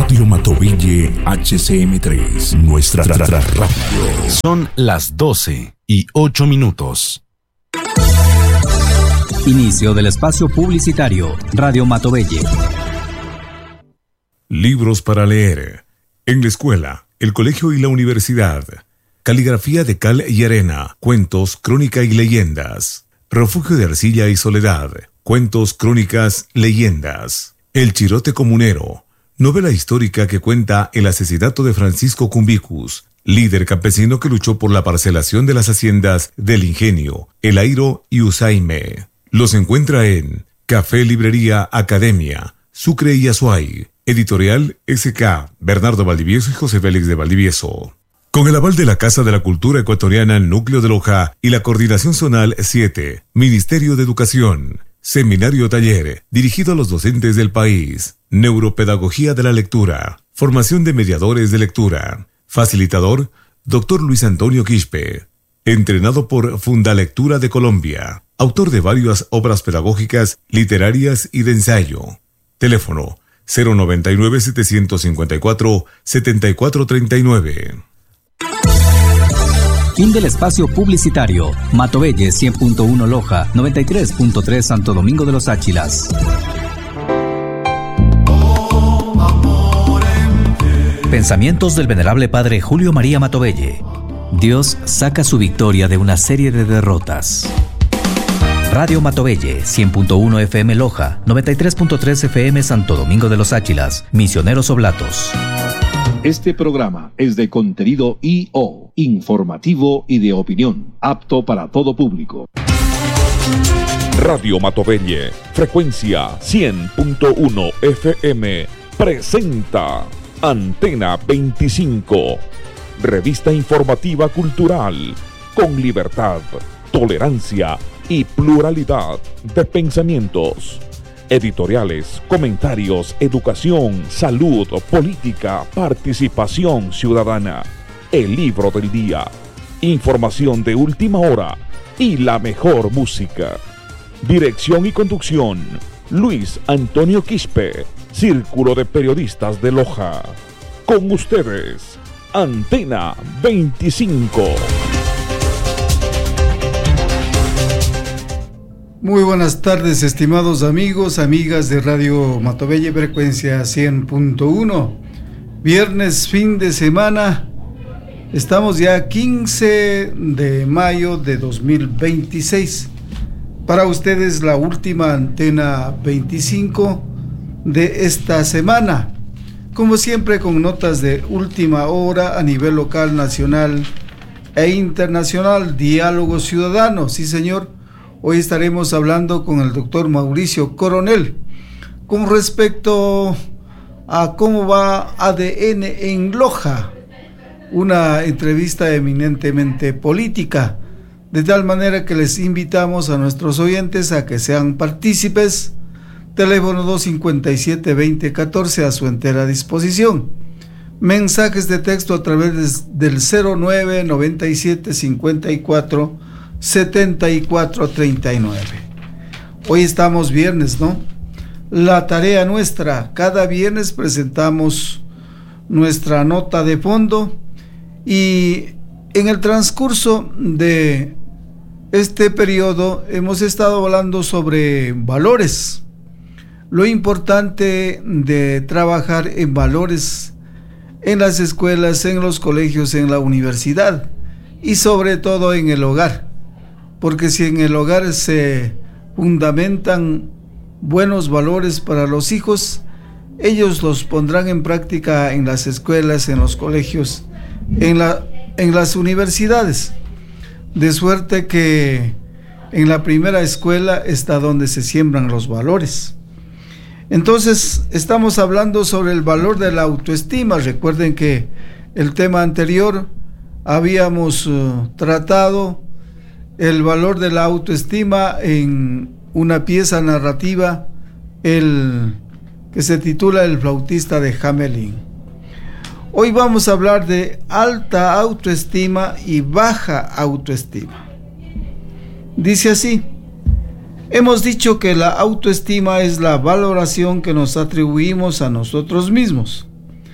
Radio Matovelle HCM3, nuestra radio. Son las 12:08. Inicio del espacio publicitario. Radio Matovelle. Libros para leer. En la escuela, el colegio y la universidad. Caligrafía de cal y arena. Cuentos, crónica y leyendas. Refugio de arcilla y soledad. Cuentos, crónicas, leyendas. El chirote comunero. Novela histórica que cuenta el asesinato de Francisco Cumbicus, líder campesino que luchó por la parcelación de las haciendas del Ingenio, El Airo y Usaime. Los encuentra en Café Librería Academia, Sucre y Azuay. Editorial SK, Bernardo Valdivieso y José Félix de Valdivieso. Con el aval de la Casa de la Cultura Ecuatoriana Núcleo de Loja y la Coordinación Zonal 7, Ministerio de Educación. Seminario taller, dirigido a los docentes del país. Neuropedagogía de la lectura. Formación de mediadores de lectura. Facilitador, Dr. Luis Antonio Quispe. Entrenado por Fundalectura de Colombia. Autor de varias obras pedagógicas, literarias y de ensayo. Teléfono 099-754-7439. Fin del espacio publicitario. Matovelle 100.1 Loja, 93.3 Santo Domingo de los Áchilas. Pensamientos del venerable padre Julio María Matovelle. Dios saca su victoria de una serie de derrotas. Radio Matovelle 100.1 FM Loja, 93.3 FM Santo Domingo de los Áchilas, Misioneros Oblatos. Este programa es de contenido I.O., informativo y de opinión, apto para todo público. Radio Matovelle, frecuencia 100.1 FM, presenta Antena 25, revista informativa cultural, con libertad, tolerancia y pluralidad de pensamientos. Editoriales, comentarios, educación, salud, política, participación ciudadana, el libro del día, información de última hora y la mejor música. Dirección y conducción, Luis Antonio Quispe, Círculo de Periodistas de Loja. Con ustedes, Antena 25. Muy buenas tardes, estimados amigos, amigas de Radio Matovelle, frecuencia 100.1. Viernes, fin de semana. Estamos ya 15 de mayo de 2026. Para ustedes la última Antena 25 de esta semana. Como siempre, con notas de última hora a nivel local, nacional e internacional. Diálogo ciudadano, sí señor. Hoy estaremos hablando con el doctor Mauricio Coronel con respecto a cómo va ADN en Loja, una entrevista eminentemente política, de tal manera que les invitamos a nuestros oyentes a que sean partícipes. Teléfono 257-2014 a su entera disposición. Mensajes de texto a través del 0997-54-7439. Hoy estamos viernes, ¿no? La tarea nuestra, cada viernes presentamos nuestra nota de fondo y en el transcurso de este periodo hemos estado hablando sobre valores. Lo importante de trabajar en valores en las escuelas, en los colegios, en la universidad y sobre todo en el hogar, porque si en el hogar se fundamentan buenos valores para los hijos, ellos los pondrán en práctica en las escuelas, en los colegios, en las universidades, de suerte que en la primera escuela está donde se siembran los valores. Entonces, estamos hablando sobre el valor de la autoestima. Recuerden que el tema anterior habíamos tratado el valor de la autoestima en una pieza narrativa que se titula El flautista de Hamelin. Hoy vamos a hablar de alta autoestima y baja autoestima. Dice así: hemos dicho que la autoestima es la valoración que nos atribuimos a nosotros mismos.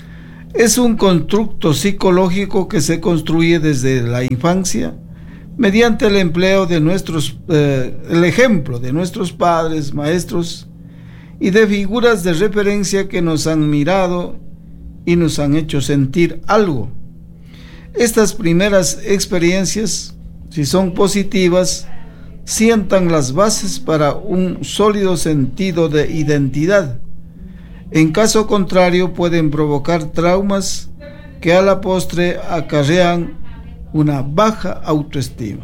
Es un constructo psicológico que se construye desde la infancia mediante el empleo de el ejemplo de nuestros padres, maestros y de figuras de referencia que nos han mirado y nos han hecho sentir algo. Estas primeras experiencias, si son positivas, sientan las bases para un sólido sentido de identidad. En caso contrario, pueden provocar traumas que a la postre acarrean una baja autoestima.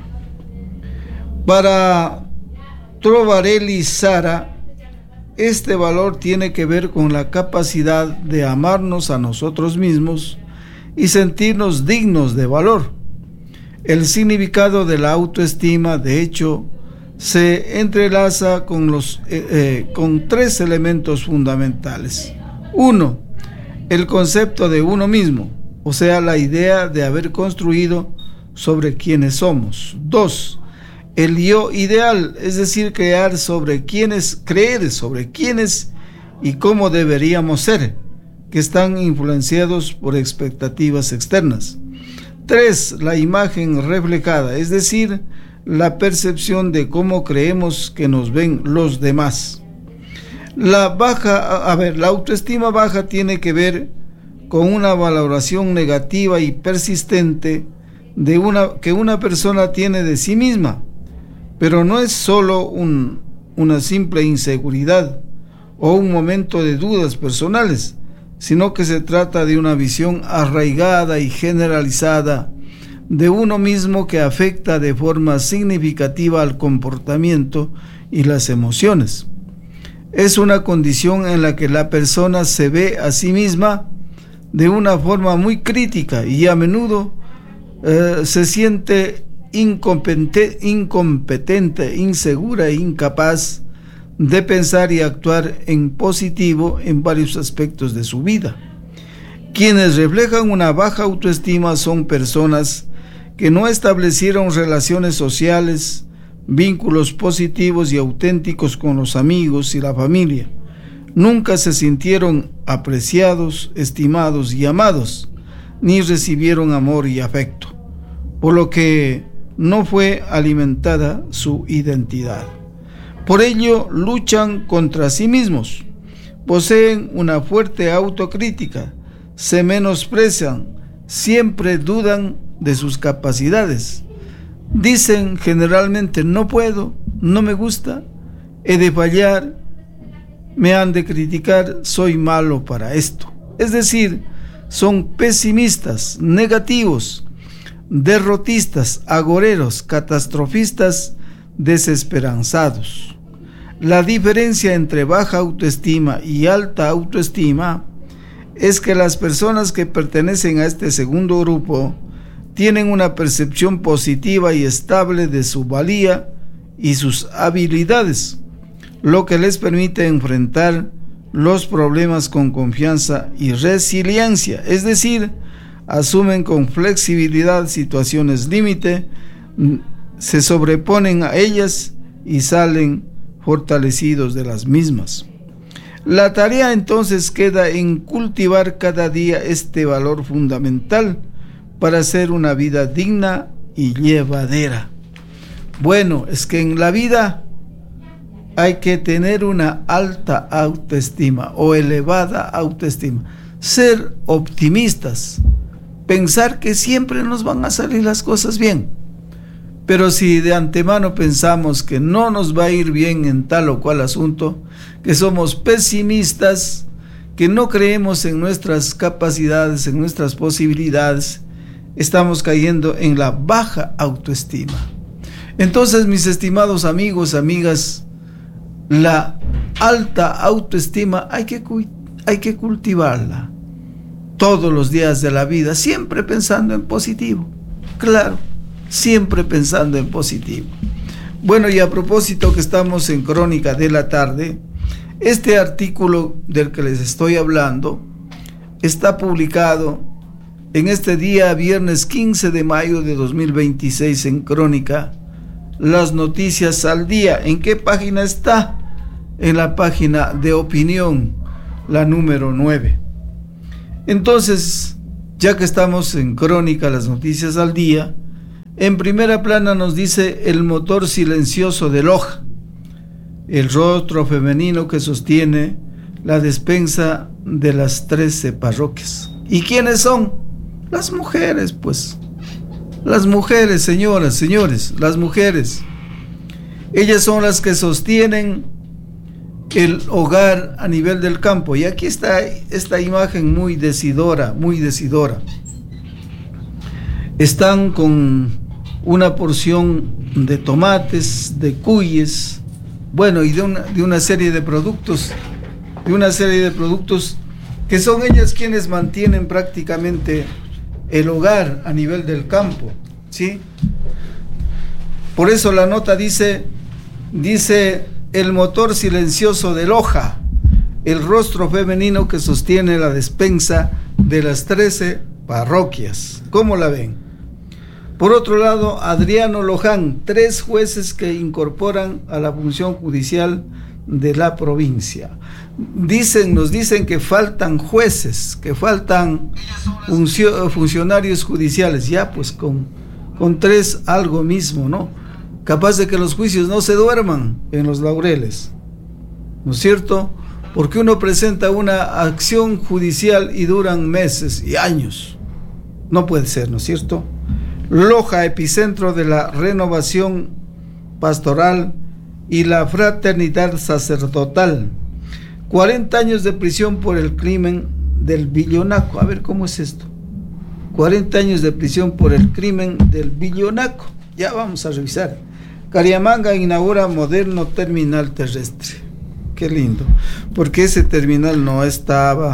Para Trovarelli Sara, este valor tiene que ver con la capacidad de amarnos a nosotros mismos y sentirnos dignos de valor. El significado de la autoestima, de hecho, se entrelaza con tres elementos fundamentales. 1. El concepto de uno mismo, o sea, la idea de haber construido sobre quiénes somos. 2. El yo ideal, es decir, creer sobre quiénes y cómo deberíamos ser, que están influenciados por expectativas externas. 3. La imagen reflejada, es decir, la percepción de cómo creemos que nos ven los demás. La autoestima baja tiene que ver con una valoración negativa y persistente que una persona tiene de sí misma, pero no es solo una simple inseguridad o un momento de dudas personales, sino que se trata de una visión arraigada y generalizada de uno mismo que afecta de forma significativa al comportamiento y las emociones. Es una condición en la que la persona se ve a sí misma de una forma muy crítica y a menudo se siente incompetente, insegura e incapaz de pensar y actuar en positivo en varios aspectos de su vida. Quienes reflejan una baja autoestima son personas que no establecieron relaciones sociales, vínculos positivos y auténticos con los amigos y la familia. Nunca se sintieron apreciados, estimados y amados, ni recibieron amor y afecto, por lo que no fue alimentada su identidad. Por ello, luchan contra sí mismos, poseen una fuerte autocrítica, se menosprecian, siempre dudan de sus capacidades. Dicen generalmente: no puedo, no me gusta, he de fallar, me han de criticar, soy malo para esto. Es decir, son pesimistas, negativos, derrotistas, agoreros, catastrofistas, desesperanzados. La diferencia entre baja autoestima y alta autoestima es que las personas que pertenecen a este segundo grupo tienen una percepción positiva y estable de su valía y sus habilidades, lo que les permite enfrentar los problemas con confianza y resiliencia, es decir, asumen con flexibilidad situaciones límite, se sobreponen a ellas y salen fortalecidos de las mismas. La tarea entonces queda en cultivar cada día este valor fundamental para hacer una vida digna y llevadera. Bueno, es que en la vida hay que tener una alta autoestima o elevada autoestima, ser optimistas, pensar que siempre nos van a salir las cosas bien. Pero si de antemano pensamos que no nos va a ir bien en tal o cual asunto, que somos pesimistas, que no creemos en nuestras capacidades, en nuestras posibilidades, estamos cayendo en la baja autoestima. Entonces, mis estimados amigos, amigas, la alta autoestima hay que cultivarla todos los días de la vida, siempre pensando en positivo. Claro, siempre pensando en positivo. Bueno, y a propósito que estamos en Crónica de la Tarde, este artículo del que les estoy hablando está publicado en este día, viernes 15 de mayo de 2026, en Crónica, las noticias al día. ¿En qué página está? En la página de opinión, la número 9. Entonces, ya que estamos en Crónica, las noticias al día, en primera plana nos dice el motor silencioso de Loja, el rostro femenino que sostiene la despensa de las 13 parroquias. ¿Y quiénes son? Las mujeres, pues. Las mujeres, señoras, señores, las mujeres. Ellas son las que sostienen el hogar a nivel del campo. Y aquí está esta imagen muy decidora, muy decidora. Están con una porción de tomates, de cuyes, bueno, y de una serie de productos, que son ellas quienes mantienen prácticamente el hogar a nivel del campo, ¿sí? Por eso la nota dice el motor silencioso de Loja, el rostro femenino que sostiene la despensa de las 13 parroquias. ¿Cómo la ven? Por otro lado, Adriano Loján, 3 jueces que incorporan a la función judicial de la provincia. Nos dicen que faltan jueces, que faltan funcionarios judiciales. Ya pues con 3 algo mismo, ¿no? Capaz de que los juicios no se duerman en los laureles, ¿no es cierto? Porque uno presenta una acción judicial y duran meses y años. No puede ser, ¿no es cierto? Loja, epicentro de la renovación pastoral y la fraternidad sacerdotal. 40 años de prisión por el crimen del Billonaco. A ver, ¿cómo es esto? 40 años de prisión por el crimen del Billonaco. Ya vamos a revisar. Cariamanga inaugura moderno terminal terrestre. Qué lindo. Porque ese terminal no estaba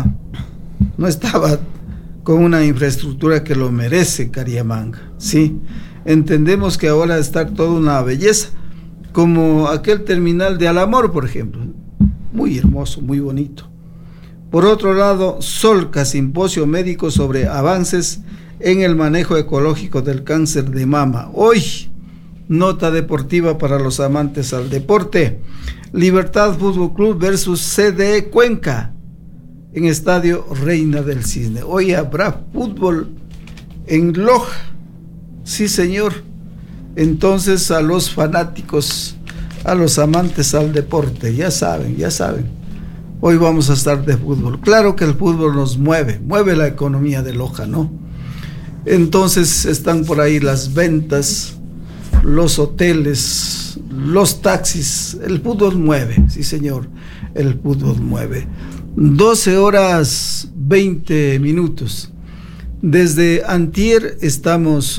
con una infraestructura que lo merece Cariamanga, ¿sí? Entendemos que ahora está toda una belleza, como aquel terminal de Alamor, por ejemplo. Muy hermoso, muy bonito. Por otro lado, Solca, simposio médico sobre avances en el manejo ecológico del cáncer de mama. Hoy, nota deportiva para los amantes al deporte. Libertad Fútbol Club versus CDE Cuenca en Estadio Reina del Cisne. Hoy habrá fútbol en Loja. Sí, señor. Entonces, a los fanáticos, a los amantes al deporte, ya saben. Hoy vamos a estar de fútbol. Claro que el fútbol nos mueve la economía de Loja, ¿no? Entonces están por ahí las ventas, los hoteles, los taxis. El fútbol mueve, sí, señor. El fútbol mueve. 12:20. Desde antier estamos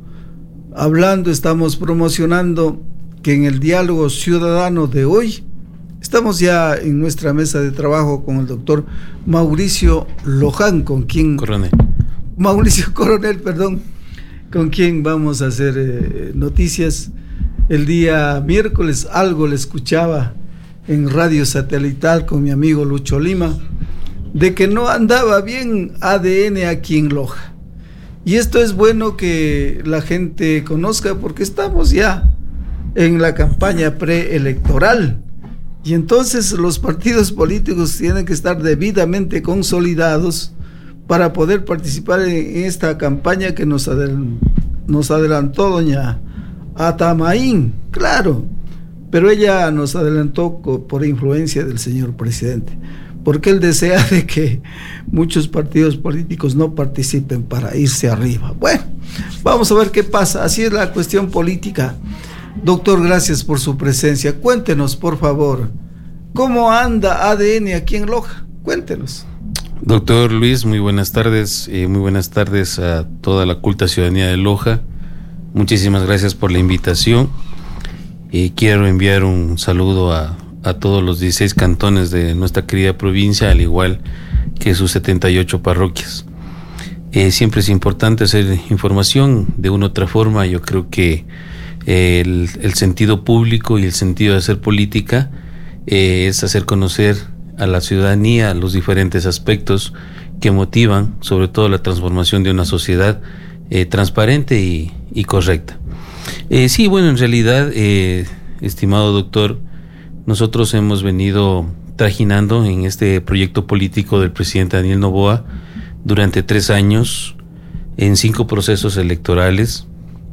estamos promocionando que en el diálogo ciudadano de hoy estamos ya en nuestra mesa de trabajo con el doctor Mauricio Loján, con quien Mauricio Coronel, con quien vamos a hacer noticias. El día miércoles algo le escuchaba en Radio Satelital con mi amigo Lucho Lima, de que no andaba bien ADN aquí en Loja. Y esto es bueno que la gente conozca, porque estamos ya en la campaña preelectoral. Y entonces los partidos políticos tienen que estar debidamente consolidados para poder participar en esta campaña que nos adelantó doña Atamaín, claro. Pero ella nos adelantó por influencia del señor presidente, porque él desea de que muchos partidos políticos no participen para irse arriba. Bueno, vamos a ver qué pasa. Así es la cuestión política. Doctor, gracias por su presencia. Cuéntenos, por favor, ¿cómo anda ADN aquí en Loja? Cuéntenos. Doctor Luis, muy buenas tardes. Muy buenas tardes a toda la culta ciudadanía de Loja. Muchísimas gracias por la invitación. Quiero enviar un saludo a todos los 16 cantones de nuestra querida provincia, al igual que sus 78 parroquias. Siempre es importante hacer información de una u otra forma. Yo creo que el sentido público y el sentido de hacer política es hacer conocer a la ciudadanía los diferentes aspectos que motivan sobre todo la transformación de una sociedad transparente y correcta. Sí, bueno, en realidad, estimado doctor, nosotros hemos venido trajinando en este proyecto político del presidente Daniel Noboa durante 3 años en 5 procesos electorales,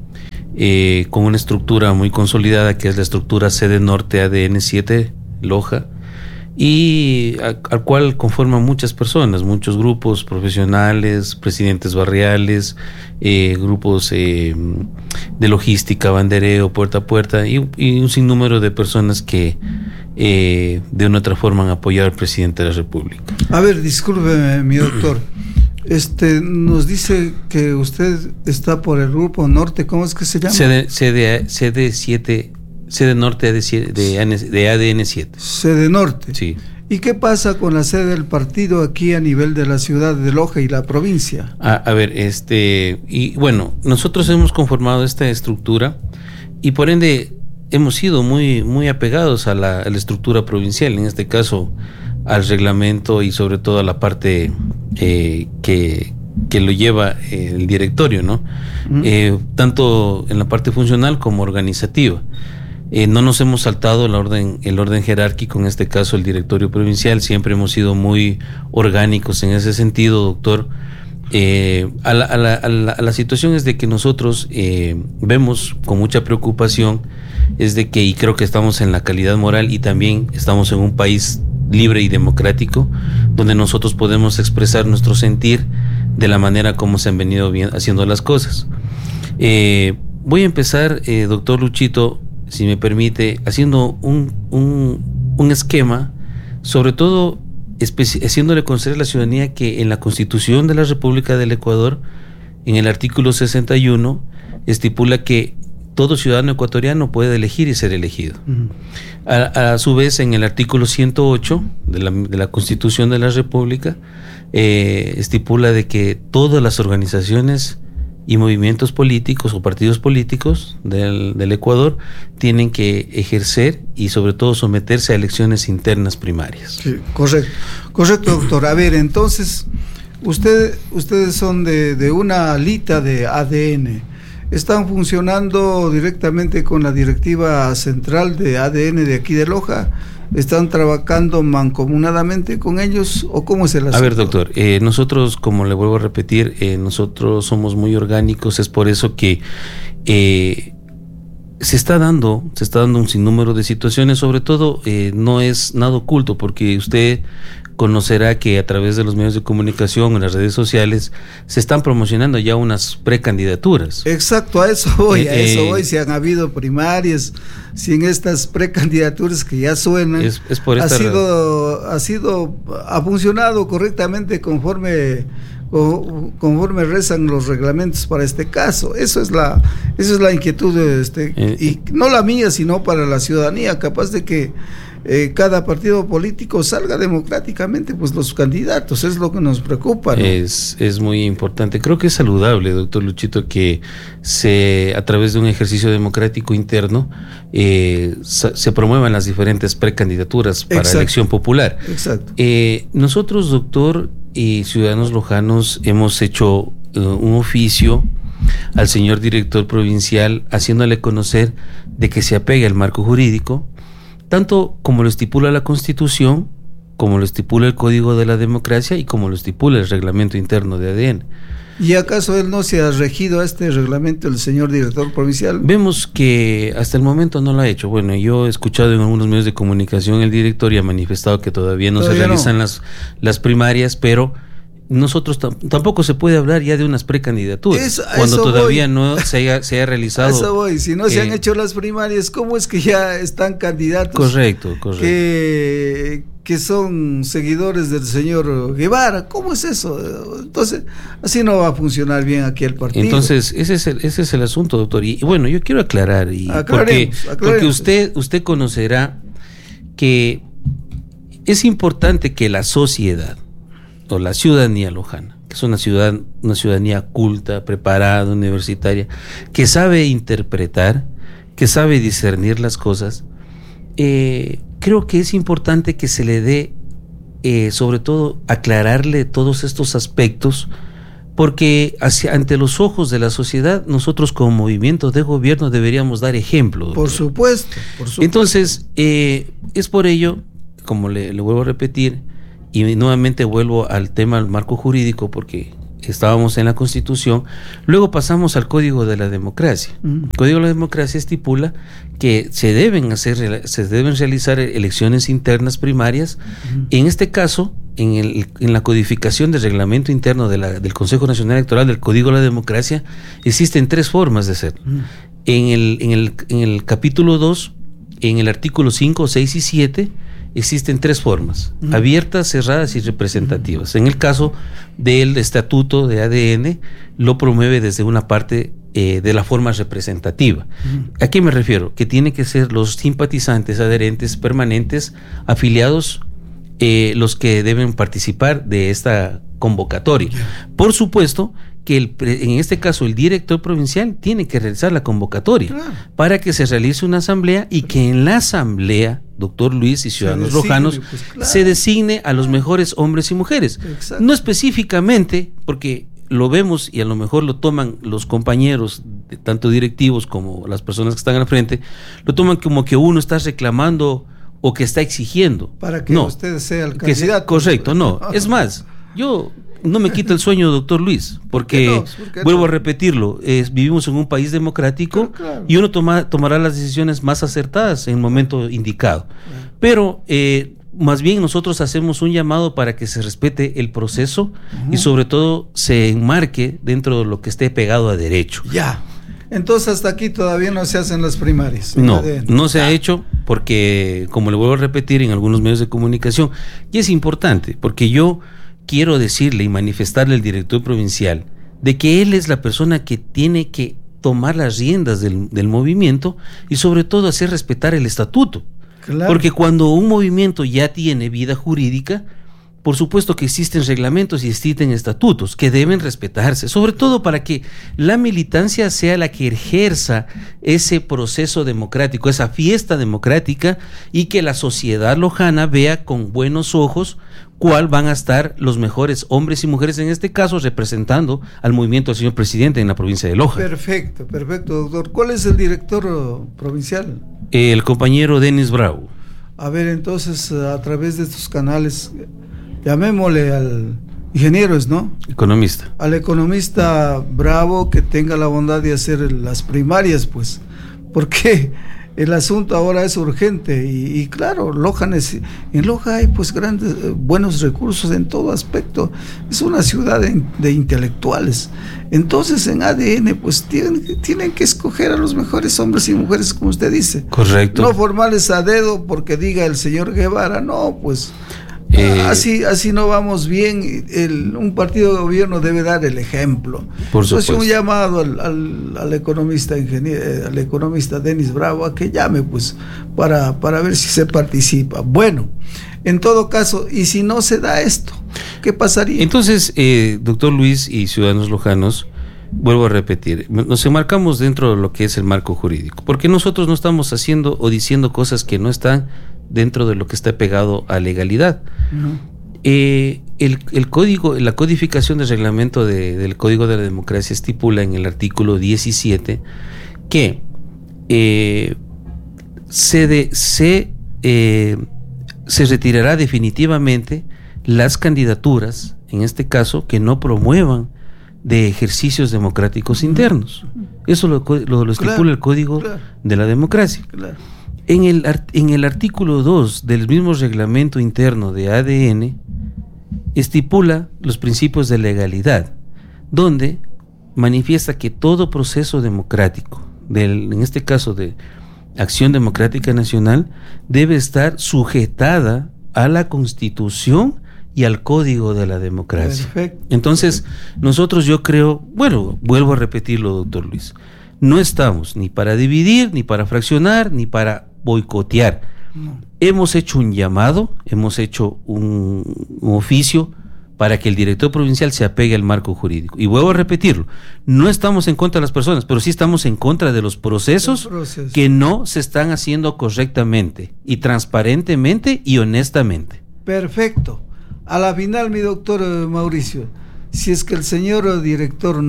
con una estructura muy consolidada, que es la estructura sede norte ADN 7 Loja, y al cual conforman muchas personas, muchos grupos profesionales, presidentes barriales, grupos de logística, bandereo, puerta a puerta, y un sinnúmero de personas que de una u otra forma han apoyado al presidente de la República. A ver, discúlpeme, mi doctor. Nos dice que usted está por el grupo norte, ¿cómo es que se llama? Sede 7, sede norte de ADN 7. Sede norte. Sí. ¿Y qué pasa con la sede del partido aquí a nivel de la ciudad de Loja y la provincia? A ver, y bueno, nosotros hemos conformado esta estructura y por ende hemos sido muy apegados a la estructura provincial, en este caso al reglamento y sobre todo a la parte que lo lleva el directorio, ¿no? Tanto en la parte funcional como organizativa. No nos hemos saltado el orden jerárquico, en este caso el directorio provincial, siempre hemos sido muy orgánicos en ese sentido, doctor. A la situación es de que nosotros vemos con mucha preocupación, es de que, y creo que estamos en la calidad moral y también estamos en un país libre y democrático, donde nosotros podemos expresar nuestro sentir de la manera como se han venido haciendo las cosas. Voy a empezar, doctor Luchito, si me permite, haciendo un esquema, sobre todo haciéndole conocer a la ciudadanía que en la Constitución de la República del Ecuador, en el artículo 61, estipula que todo ciudadano ecuatoriano puede elegir y ser elegido. A su vez, en el artículo 108 de la Constitución de la República, estipula de que todas las organizaciones y movimientos políticos o partidos políticos del Ecuador tienen que ejercer y sobre todo someterse a elecciones internas primarias. Sí, correcto, doctor. A ver, entonces, ustedes son de una alita de ADN. ¿Están funcionando directamente con la directiva central de ADN de aquí de Loja? ¿Están trabajando mancomunadamente con ellos o cómo es el asunto? A ver, doctor, nosotros, como le vuelvo a repetir, nosotros somos muy orgánicos, es por eso que se está dando un sinnúmero de situaciones, sobre todo no es nada oculto, porque usted conocerá que a través de los medios de comunicación, en las redes sociales, se están promocionando ya unas precandidaturas. Exacto, a eso voy, si han habido primarias, si en estas precandidaturas que ya suenan, es por esta ha funcionado correctamente conforme rezan los reglamentos para este caso. Esa es la inquietud y no la mía, sino para la ciudadanía, capaz de que cada partido político salga democráticamente pues los candidatos, es lo que nos preocupa, ¿no? Es muy importante. Creo que es saludable, doctor Luchito, que a través de un ejercicio democrático interno se promuevan las diferentes precandidaturas para elección popular. Exacto. Nosotros, doctor, y ciudadanos lojanos, hemos hecho un oficio al señor director provincial haciéndole conocer de que se apegue al marco jurídico, tanto como lo estipula la Constitución, como lo estipula el Código de la Democracia y como lo estipula el reglamento interno de ADN. ¿Y acaso él no se ha regido a este reglamento, el señor director provincial? Vemos que hasta el momento no lo ha hecho. Bueno, yo he escuchado en algunos medios de comunicación el director y ha manifestado que todavía no se realizan las primarias, pero nosotros tampoco se puede hablar ya de unas precandidaturas cuando todavía no se haya realizado. Eso voy, si no se han hecho las primarias, ¿cómo es que ya están candidatos? Correcto. Que son seguidores del señor Guevara? ¿Cómo es eso? Entonces, así no va a funcionar bien aquí el partido. Entonces, ese es el asunto, doctor. Y bueno, yo quiero aclarar, porque usted conocerá que es importante que la sociedad o la ciudadanía lojana, que es una ciudadanía culta, preparada, universitaria, que sabe interpretar, que sabe discernir las cosas, creo que es importante que se le dé, sobre todo, aclararle todos estos aspectos, porque ante los ojos de la sociedad, nosotros como movimiento de gobierno deberíamos dar ejemplo. Por supuesto. Entonces, es por ello, como le vuelvo a repetir, y nuevamente vuelvo al tema del marco jurídico porque estábamos en la Constitución, luego pasamos al Código de la Democracia. El Código de la Democracia estipula que se deben realizar elecciones internas primarias. En este caso, en la codificación del reglamento interno del Consejo Nacional Electoral del Código de la Democracia, existen 3 formas de hacer. En el capítulo 2, en el artículo 5, 6 y 7, existen 3 formas: abiertas, cerradas y representativas. En el caso del estatuto de ADN, lo promueve desde una parte de la forma representativa. ¿A qué me refiero? Que tiene que ser los simpatizantes, adherentes, permanentes, afiliados, los que deben participar de esta convocatoria. Por supuesto que en este caso el director provincial tiene que realizar la convocatoria para que se realice una asamblea y que en la asamblea, doctor Luis y ciudadanos lojanos, se designe a los mejores hombres y mujeres. Exacto. No específicamente, porque lo vemos y a lo mejor lo toman los compañeros, tanto directivos como las personas que están al frente, lo toman como que uno está reclamando o que está exigiendo. Para que usted sea el candidato. Correcto, no. Es más, yo no me quita el sueño, doctor Luis, porque vuelvo a repetirlo, vivimos en un país democrático, y uno tomará las decisiones más acertadas en el momento indicado. Pero más bien nosotros hacemos un llamado para que se respete el proceso y sobre todo se enmarque dentro de lo que esté pegado a derecho. Ya. Entonces hasta aquí todavía no se hacen las primarias. No se ha hecho porque, como le vuelvo a repetir, en algunos medios de comunicación, y es importante porque yo quiero decirle y manifestarle al director provincial de que él es la persona que tiene que tomar las riendas del movimiento y sobre todo hacer respetar el estatuto. Claro. Porque cuando un movimiento ya tiene vida jurídica, por supuesto que existen reglamentos y existen estatutos que deben respetarse, sobre todo para que la militancia sea la que ejerza ese proceso democrático, esa fiesta democrática, y que la sociedad lojana vea con buenos ojos cuál van a estar los mejores hombres y mujeres, en este caso representando al movimiento del señor presidente en la provincia de Loja. Perfecto, doctor. ¿Cuál es el director provincial? El compañero Denis Bravo. A ver, entonces, a través de estos canales, llamémosle al ingeniero, ¿no? Economista. Al economista Bravo, que tenga la bondad de hacer las primarias, pues, porque el asunto ahora es urgente y claro, en Loja hay pues buenos recursos en todo aspecto. Es una ciudad de intelectuales. Entonces en ADN pues tienen que escoger a los mejores hombres y mujeres, como usted dice. Correcto. No formarles a dedo porque diga el señor Guevara, no, pues así no vamos bien. Un partido de gobierno debe dar el ejemplo. Por supuesto. Entonces un llamado al economista al economista Denis Bravo a que llame pues para ver si se participa. Bueno, en todo caso, y si no se da esto, ¿qué pasaría? Entonces, doctor Luis y ciudadanos lojanos, vuelvo a repetir, nos enmarcamos dentro de lo que es el marco jurídico, porque nosotros no estamos haciendo o diciendo cosas que no están dentro de lo que está pegado a legalidad. El código, la codificación del reglamento del Código de la Democracia estipula en el artículo 17 que se retirará definitivamente las candidaturas, en este caso, que no promuevan de ejercicios democráticos internos. Eso lo estipula el Código de la Democracia. En el artículo 2 del mismo reglamento interno de ADN estipula los principios de legalidad, donde manifiesta que todo proceso democrático, en este caso de Acción Democrática Nacional, debe estar sujetada a la Constitución y al Código de la Democracia. Perfecto. Entonces, nosotros, yo creo, bueno, vuelvo a repetirlo, doctor Luis, no estamos ni para dividir, ni para fraccionar, ni para boicotear. No. Hemos hecho un llamado, hemos hecho un oficio para que el director provincial se apegue al marco jurídico. Y vuelvo a repetirlo, no estamos en contra de las personas, pero sí estamos en contra de los procesos que no se están haciendo correctamente y transparentemente y honestamente. Perfecto. A la final, mi doctor Mauricio, si es que el señor director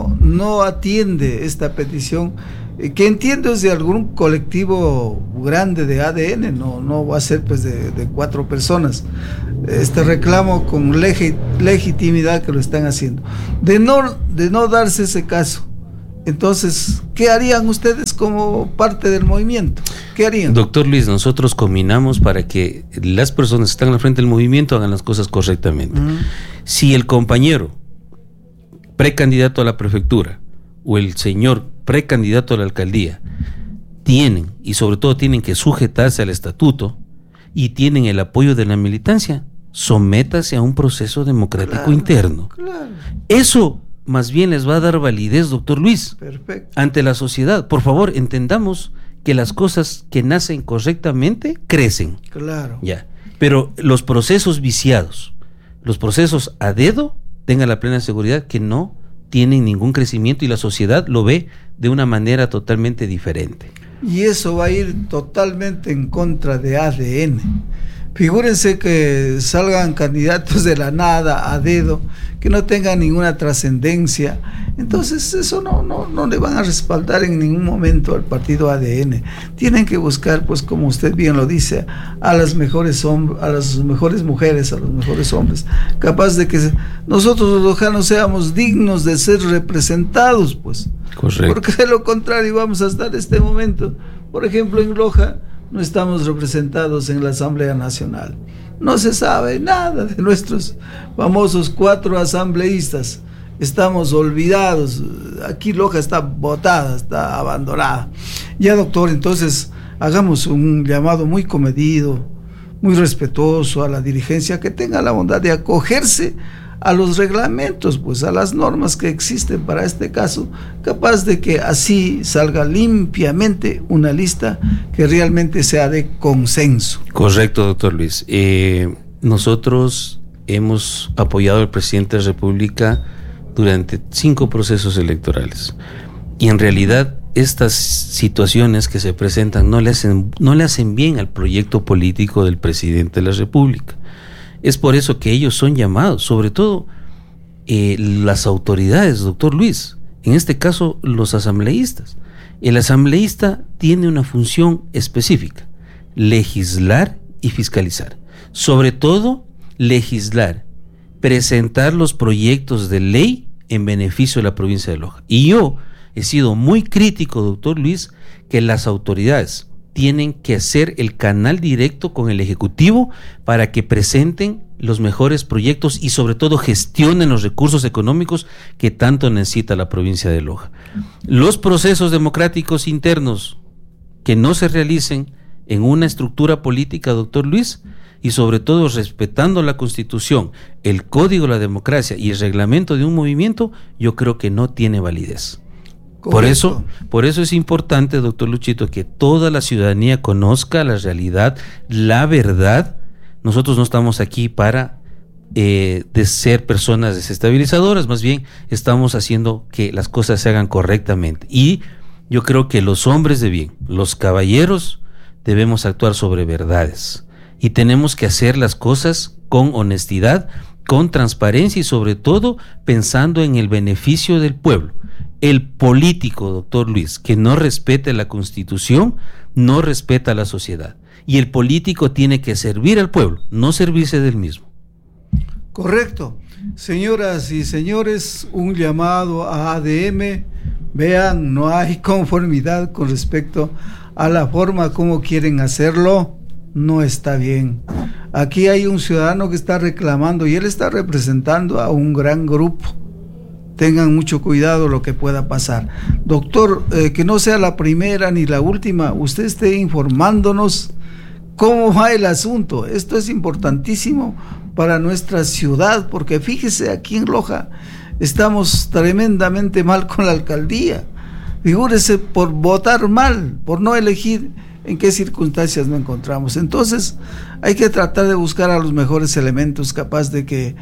no atiende esta petición, que entiendo es de algún colectivo grande de ADN, no va a ser pues de 4 personas, este reclamo con legitimidad que lo están haciendo, de no darse ese caso. Entonces, ¿qué harían ustedes como parte del movimiento? ¿Qué harían? Doctor Luis, nosotros combinamos para que las personas que están al frente del movimiento hagan las cosas correctamente. Si el compañero precandidato a la prefectura o el señor precandidato a la alcaldía tienen, y sobre todo tienen que sujetarse al estatuto y tienen el apoyo de la militancia, sométase a un proceso democrático interno. Claro. Eso más bien les va a dar validez, doctor Luis, ante la sociedad. Por favor, entendamos que las cosas que nacen correctamente crecen. Claro. Ya. Pero los procesos viciados, los procesos a dedo, tengan la plena seguridad que no tienen ningún crecimiento y la sociedad lo ve de una manera totalmente diferente. Y eso va a ir totalmente en contra de ADN. Figúrense que salgan candidatos de la nada, a dedo, que no tengan ninguna trascendencia. Entonces eso no le van a respaldar en ningún momento al partido ADN. Tienen que buscar, pues como usted bien lo dice, a las mejores mujeres, a los mejores hombres, capaz de que nosotros los lojanos seamos dignos de ser representados, pues. Correcto. Porque de lo contrario vamos a estar en este momento, por ejemplo, en Loja no estamos representados en la Asamblea Nacional. No se sabe nada de nuestros famosos 4 asambleístas. Estamos olvidados. Aquí Loja está botada, está abandonada. Ya, doctor, entonces hagamos un llamado muy comedido, muy respetuoso a la dirigencia, que tenga la bondad de acogerse a los reglamentos, pues a las normas que existen para este caso, capaz de que así salga limpiamente una lista que realmente sea de consenso. Correcto, doctor Luis. Nosotros hemos apoyado al presidente de la República durante 5 procesos electorales y en realidad estas situaciones que se presentan no le hacen bien al proyecto político del presidente de la República. Es por eso que ellos son llamados, sobre todo las autoridades, doctor Luis, en este caso los asambleístas. El asambleísta tiene una función específica: legislar y fiscalizar. Sobre todo, legislar, presentar los proyectos de ley en beneficio de la provincia de Loja. Y yo he sido muy crítico, doctor Luis, que las autoridades tienen que hacer el canal directo con el Ejecutivo para que presenten los mejores proyectos y sobre todo gestionen los recursos económicos que tanto necesita la provincia de Loja. Los procesos democráticos internos que no se realicen en una estructura política, doctor Luis, y sobre todo respetando la Constitución, el Código de la Democracia y el reglamento de un movimiento, yo creo que no tiene validez. Por eso es importante, doctor Luchito, que toda la ciudadanía conozca la realidad, la verdad. Nosotros no estamos aquí para de ser personas desestabilizadoras, más bien estamos haciendo que las cosas se hagan correctamente. Y yo creo que los hombres de bien, los caballeros, debemos actuar sobre verdades. Y tenemos que hacer las cosas con honestidad, con transparencia y sobre todo pensando en el beneficio del pueblo. El político, doctor Luis, que no respete la Constitución, no respeta a la sociedad. Y el político tiene que servir al pueblo, no servirse del mismo. Correcto. Señoras y señores, un llamado a ADM. Vean, no hay conformidad con respecto a la forma como quieren hacerlo. No está bien. Aquí hay un ciudadano que está reclamando y él está representando a un gran grupo. Tengan mucho cuidado lo que pueda pasar. Doctor, que no sea la primera ni la última, usted esté informándonos cómo va el asunto. Esto es importantísimo para nuestra ciudad, porque fíjese, aquí en Loja estamos tremendamente mal con la alcaldía. Figúrese, por votar mal, por no elegir, en qué circunstancias nos encontramos. Entonces hay que tratar de buscar a los mejores elementos capaz de que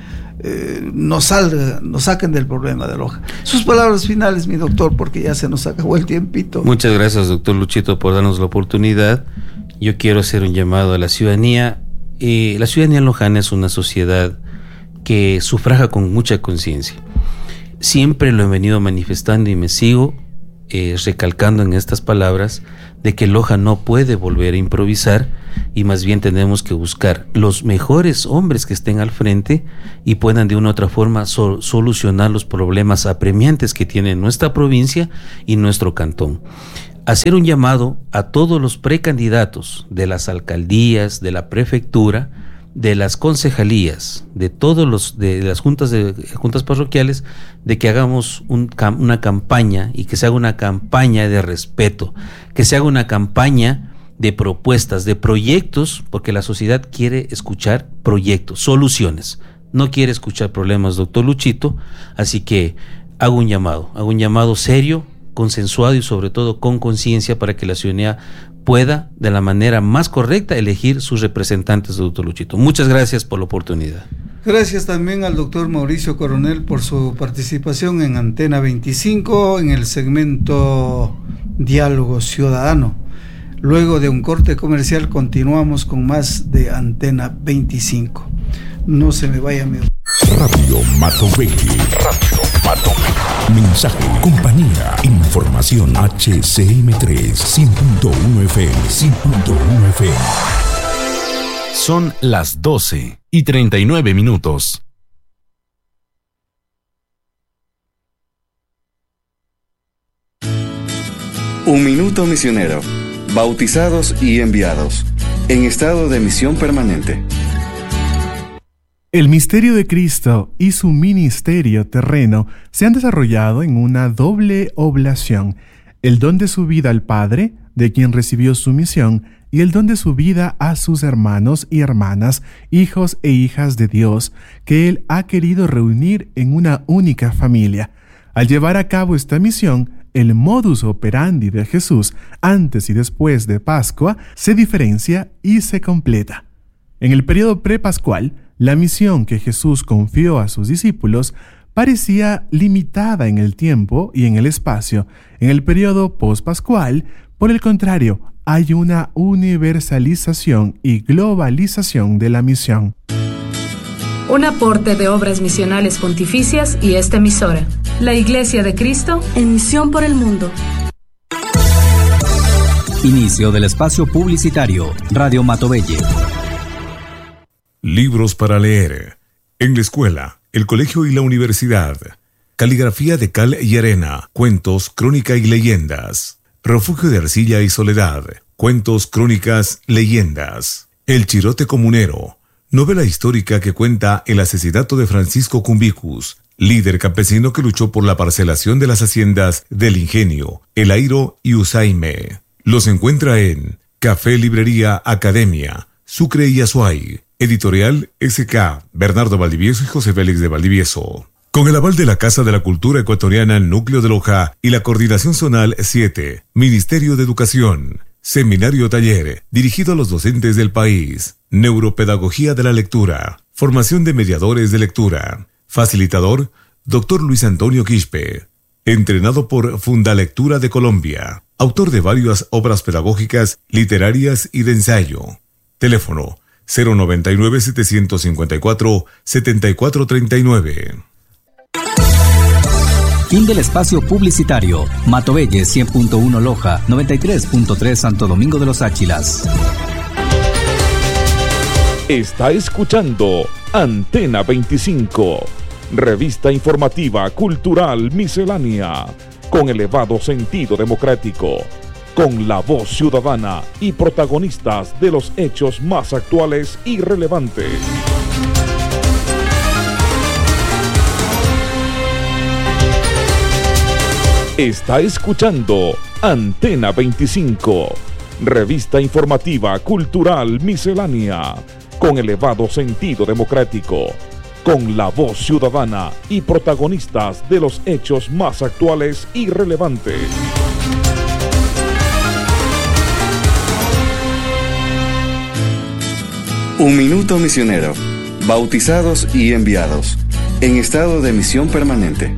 nos saquen del problema de Loja. Sus palabras finales, mi doctor, porque ya se nos acabó el tiempito. Muchas gracias, doctor Luchito, por darnos la oportunidad. Yo quiero hacer un llamado a la ciudadanía. La ciudadanía lojana es una sociedad que sufraga con mucha conciencia. Siempre lo he venido manifestando y me sigo recalcando en estas palabras de que Loja no puede volver a improvisar y más bien tenemos que buscar los mejores hombres que estén al frente y puedan de una u otra forma solucionar los problemas apremiantes que tiene nuestra provincia y nuestro cantón. Hacer un llamado a todos los precandidatos de las alcaldías, de la prefectura, de las concejalías, de todos de las juntas parroquiales, de que hagamos una campaña y que se haga una campaña de respeto, que se haga una campaña de propuestas, de proyectos, porque la sociedad quiere escuchar proyectos, soluciones, no quiere escuchar problemas, doctor Luchito. Así que hago un llamado serio, consensuado y sobre todo con conciencia para que la ciudadanía pueda de la manera más correcta elegir sus representantes, doctor Luchito. Muchas gracias por la oportunidad. Gracias también al doctor Mauricio Coronel por su participación en Antena 25 en el segmento Diálogo Ciudadano. Luego de un corte comercial continuamos con más de Antena 25. No se me vaya mi... Radio Matovelle. Mensaje, compañía, información. HCM3, 100.1 FM, 100.1 FM. Son las 12:39. Un minuto misionero. Bautizados y enviados. En estado de misión permanente. El misterio de Cristo y su ministerio terreno se han desarrollado en una doble oblación: el don de su vida al Padre, de quien recibió su misión, y el don de su vida a sus hermanos y hermanas, hijos e hijas de Dios, que Él ha querido reunir en una única familia. Al llevar a cabo esta misión, el modus operandi de Jesús antes y después de Pascua se diferencia y se completa. En el periodo prepascual, la misión que Jesús confió a sus discípulos parecía limitada en el tiempo y en el espacio. En el periodo pospascual, por el contrario, hay una universalización y globalización de la misión. Un aporte de Obras Misionales Pontificias y esta emisora, la Iglesia de Cristo en misión por el mundo. Inicio del espacio publicitario. Radio Matovelle. Libros para leer. En la escuela, el colegio y la universidad. Caligrafía de cal y arena. Cuentos, crónica y leyendas. Refugio de arcilla y soledad. Cuentos, crónicas, leyendas. El chirote comunero. Novela histórica que cuenta el asesinato de Francisco Cumbicus, líder campesino que luchó por la parcelación de las haciendas del Ingenio, El Airo y Usaime. Los encuentra en Café Librería Academia, Sucre y Azuay. Editorial SK, Bernardo Valdivieso y José Félix de Valdivieso. Con el aval de la Casa de la Cultura Ecuatoriana Núcleo de Loja y la Coordinación Zonal 7, Ministerio de Educación. Seminario taller, dirigido a los docentes del país. Neuropedagogía de la lectura. Formación de mediadores de lectura. Facilitador, Dr. Luis Antonio Quispe. Entrenado por Fundalectura de Colombia. Autor de varias obras pedagógicas, literarias y de ensayo. Teléfono 099-754-7439. Fin del espacio publicitario. Matovelle 100.1 Loja, 93.3 Santo Domingo de los Áchilas. Está escuchando Antena 25, revista informativa cultural miscelánea, con elevado sentido democrático, con la voz ciudadana y protagonistas de los hechos más actuales y relevantes. Está escuchando Antena 25, revista informativa cultural miscelánea, con elevado sentido democrático, con la voz ciudadana y protagonistas de los hechos más actuales y relevantes. Un minuto misionero. Bautizados y enviados. En estado de misión permanente.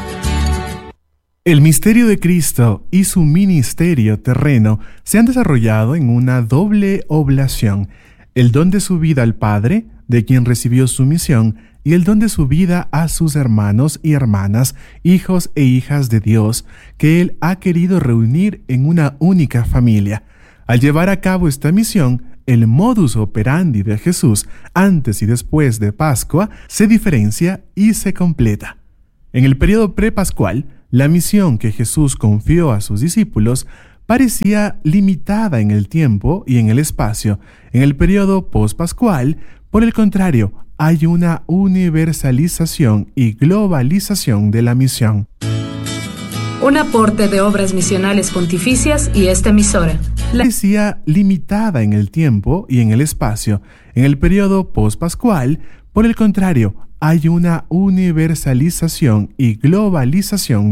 El misterio de Cristo y su ministerio terreno se han desarrollado en una doble oblación: el don de su vida al Padre, de quien recibió su misión, y el don de su vida a sus hermanos y hermanas, hijos e hijas de Dios, que Él ha querido reunir en una única familia. Al llevar a cabo esta misión, el modus operandi de Jesús antes y después de Pascua se diferencia y se completa. En el periodo prepascual, la misión que Jesús confió a sus discípulos parecía limitada en el tiempo y en el espacio. En el periodo pospascual, por el contrario, hay una universalización y globalización de la misión. Un aporte de Obras Misionales Pontificias y esta emisora. Parecía limitada en el tiempo y en el espacio. En el periodo pospascual, por el contrario, hay una universalización y globalización